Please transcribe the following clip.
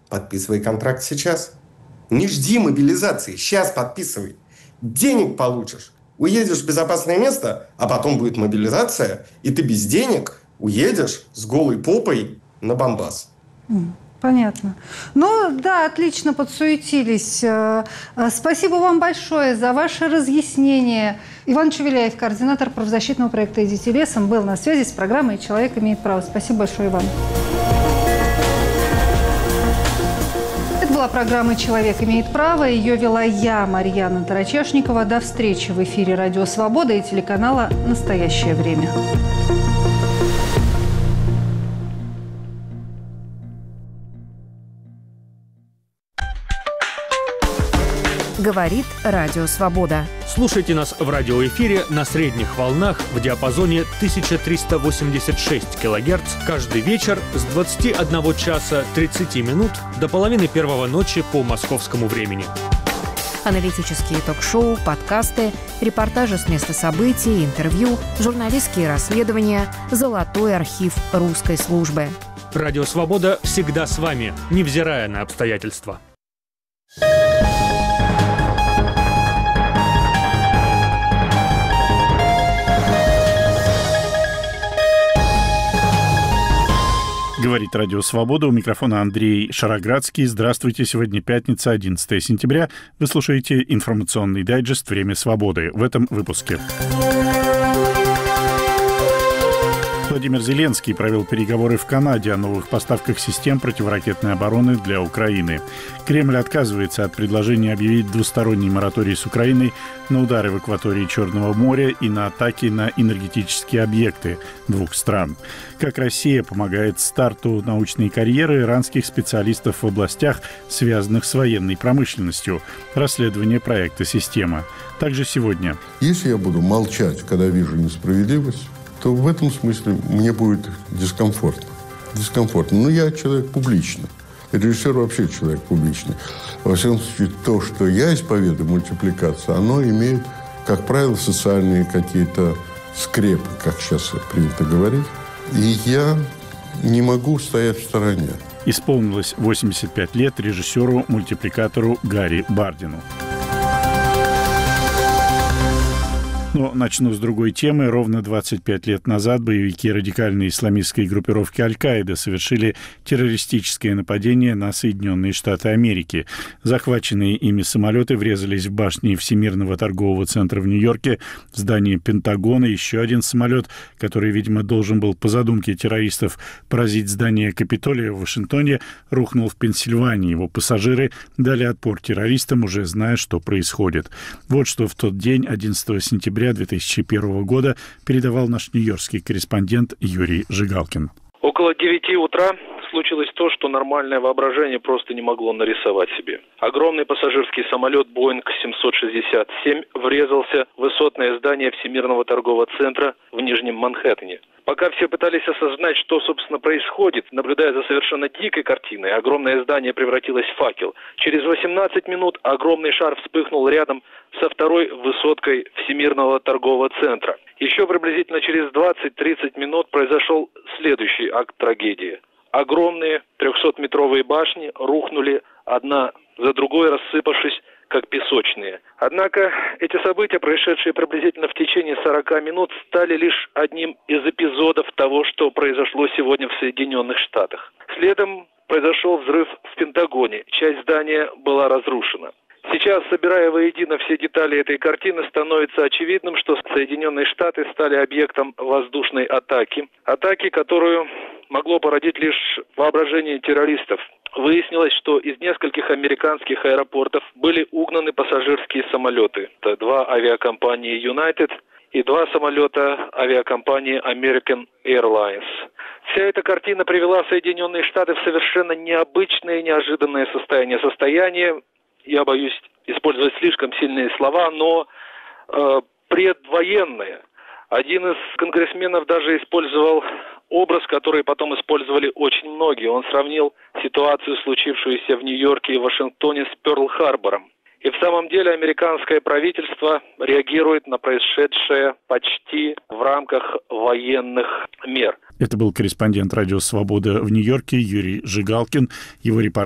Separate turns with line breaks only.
Подписывай контракт сейчас. Не жди мобилизации, сейчас подписывай. Денег получишь, уедешь в безопасное место, а потом будет мобилизация, и ты без денег уедешь с голой попой на Донбасс.
Понятно. Ну, да, отлично подсуетились. Спасибо вам большое за ваше разъяснение. Иван Чувеляев, координатор правозащитного проекта «Идите лесом», был на связи с программой «Человек имеет право». Спасибо большое, Иван. Это была программа «Человек имеет право». Ее вела я, Марьяна Тарачешникова. До встречи в эфире «Радио Свобода» и телеканала «Настоящее время».
Говорит Радио Свобода.
Слушайте нас в радиоэфире на средних волнах в диапазоне 1386 кГц каждый вечер с 21 часа 30 минут до половины первого ночи по московскому времени.
Аналитические ток-шоу, подкасты, репортажи с места событий, интервью, журналистские расследования, золотой архив русской службы.
Радио Свобода всегда с вами, невзирая на обстоятельства.
Говорит Радио Свобода. У микрофона Андрей Шароградский. Здравствуйте. Сегодня пятница, 11 сентября. Вы слушаете информационный дайджест «Время свободы». В этом выпуске. Владимир Зеленский провел переговоры в Канаде о новых поставках систем противоракетной обороны для Украины. Кремль отказывается от предложения объявить двусторонний мораторий с Украиной на удары в акватории Черного моря и на атаки на энергетические объекты двух стран. Как Россия помогает старту научной карьеры иранских специалистов в областях, связанных с военной промышленностью. Расследование проекта «Система». Также сегодня.
Если я буду молчать, когда вижу несправедливость, то в этом смысле мне будет дискомфортно. Но я человек публичный. Режиссер вообще человек публичный. Во всяком случае, то, что я исповедую, мультипликация, оно имеет, как правило, социальные какие-то скрепы, как сейчас принято говорить. И я не могу стоять в стороне.
Исполнилось 85 лет режиссеру-мультипликатору Гарри Бардину. Но начну с другой темы. Ровно 25 лет назад боевики радикальной исламистской группировки Аль-Каида совершили террористическое нападение на Соединенные Штаты Америки. Захваченные ими самолеты врезались в башни Всемирного торгового центра в Нью-Йорке, в здание Пентагона. Еще один самолет, который, видимо, должен был по задумке террористов поразить здание Капитолия в Вашингтоне, рухнул в Пенсильвании. Его пассажиры дали отпор террористам, уже зная, что происходит. Вот что в тот день, 11 сентября 2001 года, передавал наш нью-йоркский корреспондент Юрий Жигалкин.
Около 9 утра случилось то, что нормальное воображение просто не могло нарисовать себе. Огромный пассажирский самолет Boeing 767 врезался в высотное здание Всемирного торгового центра в Нижнем Манхэттене. Пока все пытались осознать, что, собственно, происходит, наблюдая за совершенно дикой картиной, огромное здание превратилось в факел. Через 18 минут огромный шар вспыхнул рядом со второй высоткой Всемирного торгового центра. Еще приблизительно через 20-30 минут произошел следующий акт трагедии. Огромные 300-метровые башни рухнули одна за другой, рассыпавшись как песочные. Однако эти события, происшедшие приблизительно в течение 40 минут, стали лишь одним из эпизодов того, что произошло сегодня в Соединенных Штатах. Следом произошел взрыв в Пентагоне. Часть здания была разрушена. Сейчас, собирая воедино все детали этой картины, становится очевидным, что Соединенные Штаты стали объектом воздушной атаки. Атаки, которую могло породить лишь воображение террористов. Выяснилось, что из нескольких американских аэропортов были угнаны пассажирские самолеты. Это 2 авиакомпании United и 2 самолета авиакомпании American Airlines. Вся эта картина привела Соединенные Штаты в совершенно необычное и неожиданное состояние. Я боюсь использовать слишком сильные слова, но предвоенное. Один из конгрессменов даже использовал образ, который потом использовали очень многие. Он сравнил ситуацию, случившуюся в Нью-Йорке и Вашингтоне, с Пёрл-Харбором. И в самом деле американское правительство реагирует на происшедшее почти в рамках военных мер.
Это был корреспондент Радио Свобода в Нью-Йорке Юрий Жигалкин. Его репортаж